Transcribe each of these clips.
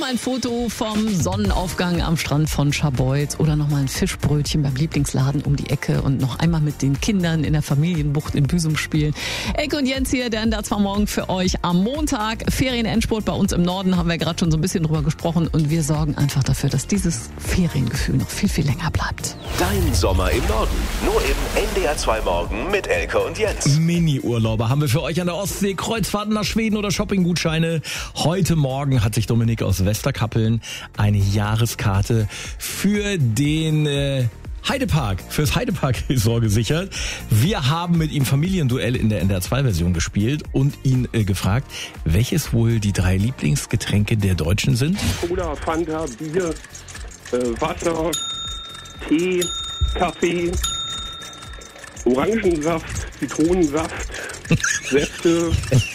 Nochmal ein Foto vom Sonnenaufgang am Strand von Scharbeutz oder nochmal ein Fischbrötchen beim Lieblingsladen um die Ecke und noch einmal mit den Kindern in der Familienbucht in Büsum spielen. Elke und Jens hier, der NDR 2 Morgen für euch am Montag. Ferienendspurt bei uns im Norden, haben wir gerade schon so ein bisschen drüber gesprochen und wir sorgen einfach dafür, dass dieses Feriengefühl noch viel, viel länger bleibt. Dein Sommer im Norden, nur im NDR 2 Morgen mit Elke und Jens. Mini-Urlauber haben wir für euch an der Ostsee, Kreuzfahrten nach Schweden oder Shoppinggutscheine. Heute Morgen hat sich Dominik aus Westerkappeln eine Jahreskarte für den Heidepark, fürs Heidepark-Resort gesichert. Wir haben mit ihm Familienduell in der NDR 2-Version gespielt und ihn gefragt, welches wohl die 3 Lieblingsgetränke der Deutschen sind. Cola, Fanta, Bier, Wasser, Tee, Kaffee, Orangensaft, Zitronensaft, Säfte.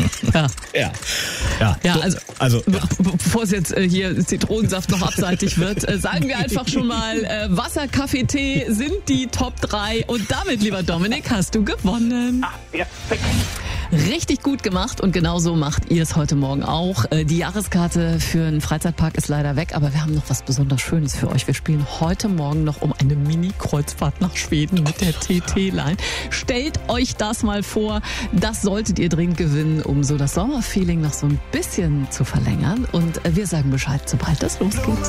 Ja, also bevor es jetzt hier Zitronensaft noch abseitig wird, sagen wir einfach schon mal, Wasser, Kaffee, Tee sind die Top 3 und damit, lieber Dominik, hast du gewonnen. Perfekt. Richtig gut gemacht und genauso macht ihr es heute Morgen auch. Die Jahreskarte für einen Freizeitpark ist leider weg, aber wir haben noch was besonders Schönes für euch. Wir spielen heute Morgen noch um eine Mini-Kreuzfahrt nach Schweden mit der TT-Line. Stellt euch das mal vor, das solltet ihr dringend gewinnen, um so das Sommerfeeling noch so ein bisschen zu verlängern. Und wir sagen Bescheid, sobald das losgeht.